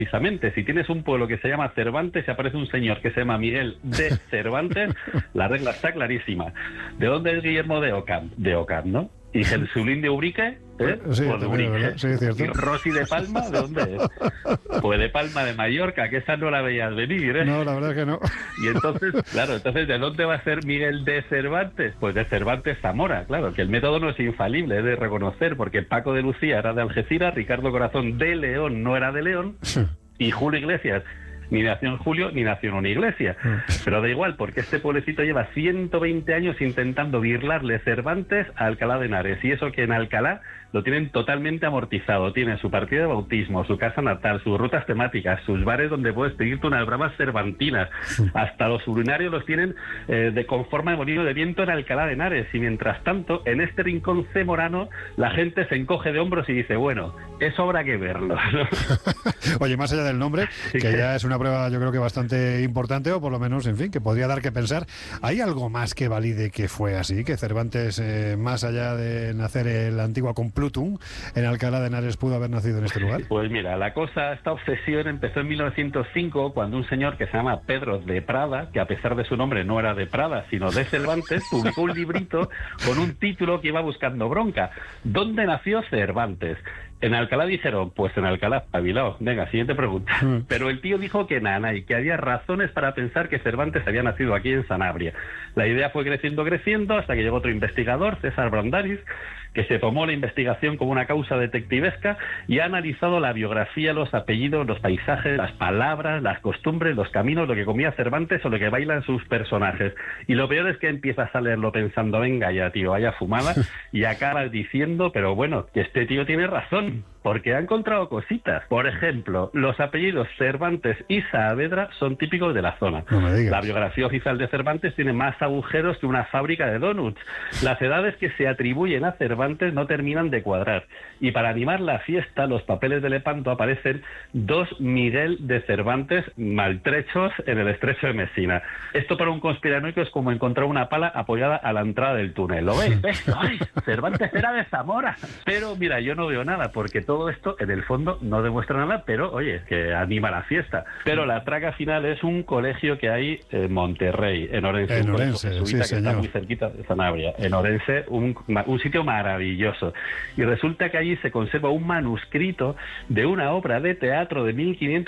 Precisamente, si tienes un pueblo que se llama Cervantes y aparece un señor que se llama Miguel de Cervantes, la regla está clarísima. ¿De dónde es Guillermo de Ocamp? De Ocamp, ¿no? ¿Y Jesulín de Ubrique? Sí, Pues de también, Ubrique. sí, es cierto. ¿Y Rosy de Palma? ¿De dónde es? Pues de Palma de Mallorca, que esa no la veías venir, ¿eh? No, la verdad es que no. Y entonces, claro, ¿de dónde va a ser Miguel de Cervantes? Pues de Cervantes Zamora, claro, que el método no es infalible, es de reconocer, porque Paco de Lucía era de Algeciras, Ricardo Corazón de León no era de León, y Julio Iglesias ni nació en Julio ni nació en una iglesia. Pero da igual, porque este pueblecito lleva 120 años intentando birlarle Cervantes a Alcalá de Henares, y eso que en Alcalá lo tienen totalmente amortizado. Tiene su partida de bautismo, su casa natal, sus rutas temáticas, sus bares donde puedes pedirte unas bravas cervantinas. Hasta los urinarios los tienen con forma de molino de viento en Alcalá de Henares. Y mientras tanto, en este rincón zamorano, la gente se encoge de hombros y dice, bueno, eso habrá que verlo, ¿no? Oye, más allá del nombre, que ya es una prueba yo creo que bastante importante, o por lo menos, en fin, que podría dar que pensar, ¿hay algo más que valide que fue así? Que Cervantes, más allá de nacer en la antigua Complutum, en Alcalá de Henares, pudo haber nacido en este lugar. Pues mira, la cosa, esta obsesión empezó en 1905, cuando un señor que se llama Pedro de Prada, que a pesar de su nombre no era de Prada, sino de Cervantes, publicó un librito con un título que iba buscando bronca. ¿Dónde nació Cervantes? En Alcalá dijeron, pues en Alcalá, espabilado. Venga, siguiente pregunta. Pero el tío dijo que nada, y que había razones para pensar que Cervantes había nacido aquí en Sanabria. La idea fue creciendo, hasta que llegó otro investigador, César Brandaris, que se tomó la investigación como una causa detectivesca y ha analizado la biografía, los apellidos, los paisajes, las palabras, las costumbres, los caminos, lo que comía Cervantes o lo que bailan sus personajes. Y lo peor es que empiezas a leerlo pensando, venga ya, tío, vaya fumada, y acabas diciendo, pero bueno, que este tío tiene razón, porque ha encontrado cositas. Por ejemplo, los apellidos Cervantes y Saavedra son típicos de la zona. No me digas. La biografía oficial de Cervantes tiene más agujeros que una fábrica de donuts. Las edades que se atribuyen a Cervantes no terminan de cuadrar. Y para animar la fiesta, los papeles de Lepanto aparecen 2 Miguel de Cervantes maltrechos en el estrecho de Messina. Esto para un conspiranoico es como encontrar una pala apoyada a la entrada del túnel. ¿Lo veis? ¡Ay! Cervantes era de Zamora. Pero mira, yo no veo nada, porque todo esto en el fondo no demuestra nada, pero oye, que anima la fiesta. Pero la traca final es un colegio que hay en Monterrey, en Orense. En Orense, sí, que señor. está muy cerquita de Sanabria. En Orense, un sitio maravilloso. Y resulta que allí se conserva un manuscrito de una obra de teatro de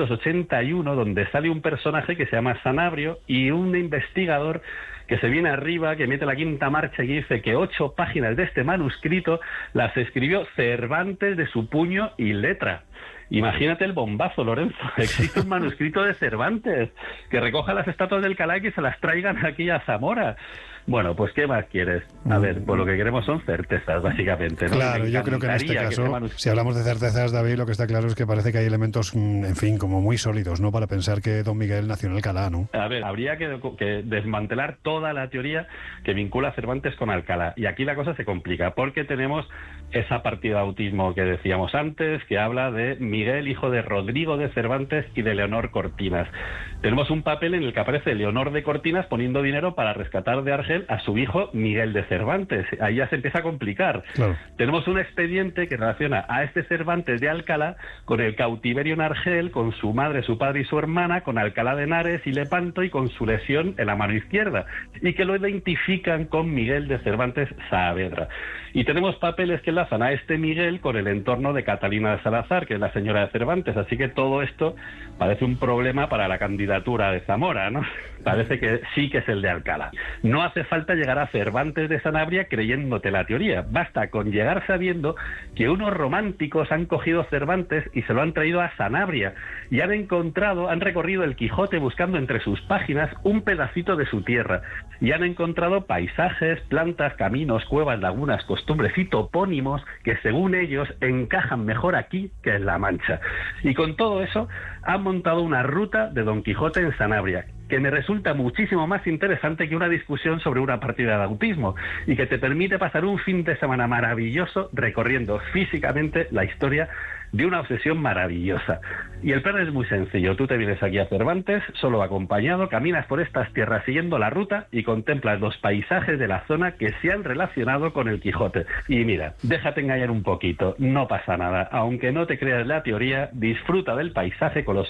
1581 donde sale un personaje que se llama Sanabrio y un investigador que se viene arriba, que mete la quinta marcha y dice que 8 páginas de este manuscrito las escribió Cervantes de su puño y letra. Imagínate el bombazo, Lorenzo. Existe un manuscrito de Cervantes que recoja las estatuas del Alcalá y que se las traigan aquí a Zamora. Bueno, pues ¿qué más quieres? A ver, pues lo que queremos son certezas, básicamente, ¿no? Claro, yo creo que en este caso, si hablamos de certezas, David, lo que está claro es que parece que hay elementos, en fin, como muy sólidos, ¿no? Para pensar que don Miguel nació en Alcalá, ¿no? A ver, habría que desmantelar toda la teoría que vincula a Cervantes con Alcalá. Y aquí la cosa se complica, porque tenemos esa partida de autismo que decíamos antes, que habla de Miguel, hijo de Rodrigo de Cervantes y de Leonor Cortinas. Tenemos un papel en el que aparece Leonor de Cortinas poniendo dinero para rescatar de Argel a su hijo Miguel de Cervantes. Ahí ya se empieza a complicar. Claro. Tenemos un expediente que relaciona a este Cervantes de Alcalá con el cautiverio en Argel, con su madre, su padre y su hermana, con Alcalá de Henares y Lepanto y con su lesión en la mano izquierda, y que lo identifican con Miguel de Cervantes Saavedra. Y tenemos papeles que enlazan a este Miguel con el entorno de Catalina de Salazar, que es la señora de Cervantes, así que todo esto parece un problema para la candidatura de Zamora, ¿no? Parece que sí que es el de Alcalá. No hace falta llegar a Cervantes de Sanabria creyéndote la teoría, basta con llegar sabiendo que unos románticos han cogido Cervantes y se lo han traído a Sanabria, y han recorrido el Quijote buscando entre sus páginas un pedacito de su tierra, y han encontrado paisajes, plantas, caminos, cuevas, lagunas, costumbres y topónimos que según ellos encajan mejor aquí que en La Mancha. Y con todo eso han montado una ruta de Don Quijote en Sanabria, que me resulta muchísimo más interesante que una discusión sobre una partida de autismo, y que te permite pasar un fin de semana maravilloso recorriendo físicamente la historia de una obsesión maravillosa. Y el plan es muy sencillo. Tú te vienes aquí a Cervantes, solo acompañado, caminas por estas tierras siguiendo la ruta y contemplas los paisajes de la zona que se han relacionado con el Quijote. Y mira, déjate engañar un poquito, no pasa nada. Aunque no te creas la teoría, disfruta del paisaje con los